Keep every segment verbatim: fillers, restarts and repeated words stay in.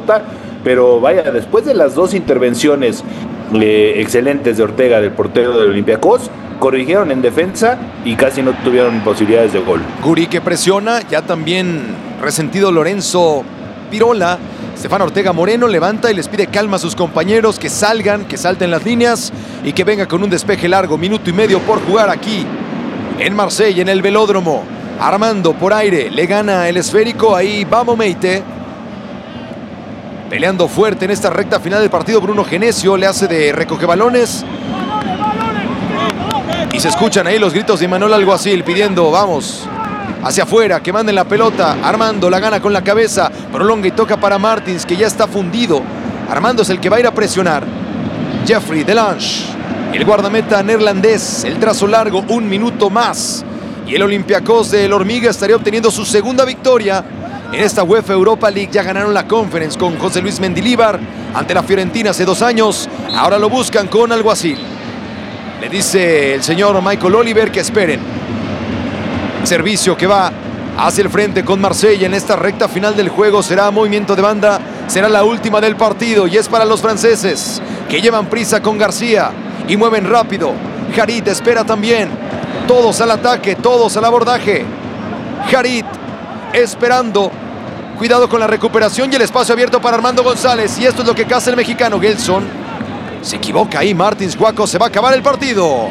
pelota, pero vaya, después de las dos intervenciones eh, excelentes de Ortega, del portero del Olympiacos, corrigieron en defensa y casi no tuvieron posibilidades de gol. Guri que presiona, ya también resentido Lorenzo Pirola. Estefan Ortega Moreno levanta y les pide calma a sus compañeros, que salgan, que salten las líneas y que venga con un despeje largo. Minuto y medio por jugar aquí en Marsella, en el Velódromo. Armando por aire, le gana el esférico, ahí Babo Meite. Peleando fuerte en esta recta final del partido, Bruno Genesio le hace de recoge balones. Y se escuchan ahí los gritos de Manuel Alguacil pidiendo, vamos, hacia afuera, que manden la pelota. Armando la gana con la cabeza, prolonga y toca para Martins, que ya está fundido. Armando es el que va a ir a presionar. Jeffrey Delange, el guardameta neerlandés, el trazo largo, un minuto más. Y el Olympiacos del Hormiga estaría obteniendo su segunda victoria en esta UEFA Europa League. Ya ganaron la Conference con José Luis Mendilibar ante la Fiorentina hace dos años. Ahora lo buscan con Alguacil. Le dice el señor Michael Oliver que esperen. Servicio que va hacia el frente con Marsella en esta recta final del juego. Será movimiento de banda, será la última del partido y es para los franceses, que llevan prisa con García y mueven rápido. Harit espera también. Todos al ataque, todos al abordaje. Harit esperando. Cuidado con la recuperación y el espacio abierto para Armando González. Y esto es lo que caza el mexicano. Gelson se equivoca ahí. Martins Guaco, se va a acabar el partido.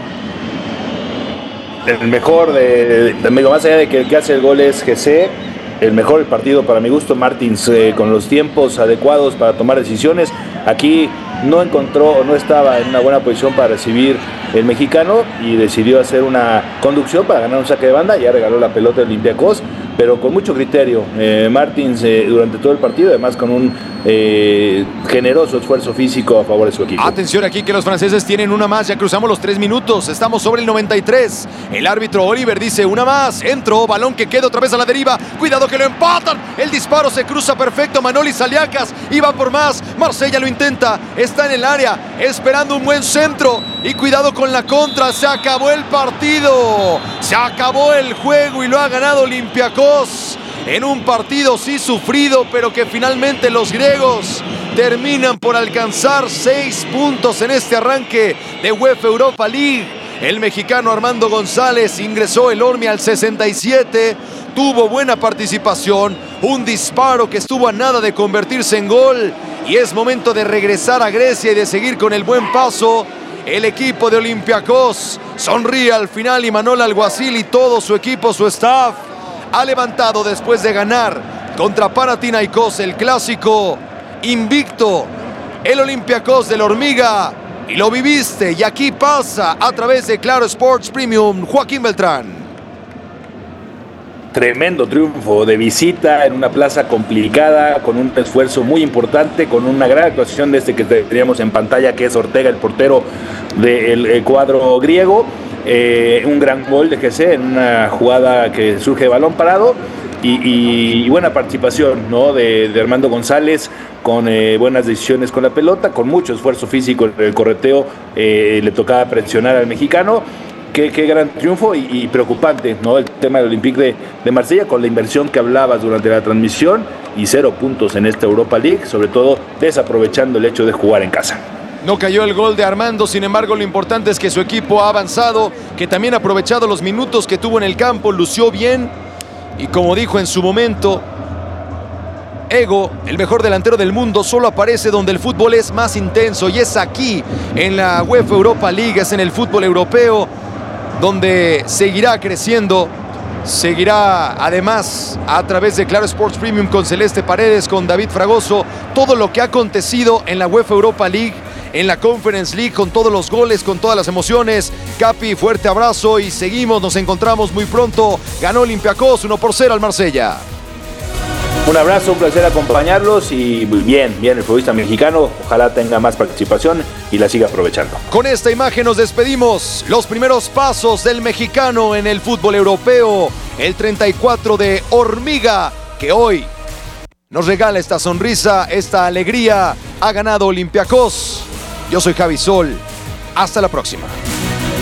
El mejor, de, de, más allá de que el que hace el gol es G C, el mejor del partido para mi gusto, Martins, eh, con los tiempos adecuados para tomar decisiones. Aquí no encontró, no estaba en una buena posición para recibir el mexicano y decidió hacer una conducción para ganar un saque de banda. Ya regaló la pelota de Olympiacos, pero con mucho criterio. Eh, Martins eh, durante todo el partido, además con un eh, generoso esfuerzo físico a favor de su equipo. Atención aquí que los franceses tienen una más, ya cruzamos los tres minutos, estamos sobre el noventa y tres. El árbitro Oliver dice una más, entró, balón que queda otra vez a la deriva, cuidado que lo empatan, el disparo se cruza perfecto, Manoli Saliacas iba por más, Marsella lo intenta, está en el área, esperando un buen centro y cuidado con la contra, se acabó el partido, se acabó el juego y lo ha ganado Olympiacos. En un partido sí sufrido, pero que finalmente los griegos terminan por alcanzar seis puntos en este arranque de UEFA Europa League. El mexicano Armando González ingresó el Ormi al sesenta y siete, tuvo buena participación, un disparo que estuvo a nada de convertirse en gol. Y es momento de regresar a Grecia y de seguir con el buen paso. El equipo de Olympiacos sonríe al final y Manuel Alguacil y todo su equipo, su staff, ha levantado después de ganar contra Panathinaikos el clásico invicto. El Olympiacos del Hormiga, y lo viviste, y aquí pasa a través de Claro Sports Premium. Joaquín Beltrán. Tremendo triunfo de visita en una plaza complicada, con un esfuerzo muy importante, con una gran actuación de este que teníamos en pantalla, que es Ortega, el portero del cuadro griego. Eh, un gran gol de G C en una jugada que surge de balón parado y, y, y buena participación, ¿no? de, de Armando González, con eh, buenas decisiones con la pelota, con mucho esfuerzo físico en el correteo. Eh, le tocaba presionar al mexicano. Qué, qué gran triunfo y, y preocupante, ¿no? El tema del Olympique de, de Marsella, con la inversión que hablabas durante la transmisión, y cero puntos en esta Europa League, sobre todo desaprovechando el hecho de jugar en casa. No cayó el gol de Armando, sin embargo lo importante es que su equipo ha avanzado, que también ha aprovechado los minutos que tuvo en el campo, lució bien y como dijo en su momento Ego, el mejor delantero del mundo solo aparece donde el fútbol es más intenso, y es aquí en la UEFA Europa League, es en el fútbol europeo donde seguirá creciendo, seguirá además a través de Claro Sports Premium con Celeste Paredes, con David Fragoso, todo lo que ha acontecido en la UEFA Europa League, en la Conference League, con todos los goles, con todas las emociones. Capi, fuerte abrazo y seguimos, nos encontramos muy pronto. Ganó Olympiacos uno por cero al Marsella. Un abrazo, un placer acompañarlos y bien, bien el futbolista mexicano, ojalá tenga más participación y la siga aprovechando. Con esta imagen nos despedimos, los primeros pasos del mexicano en el fútbol europeo, el treinta y cuatro de Hormiga, que hoy nos regala esta sonrisa, esta alegría. Ha ganado Olympiacos. Yo soy Javi Sol, hasta la próxima.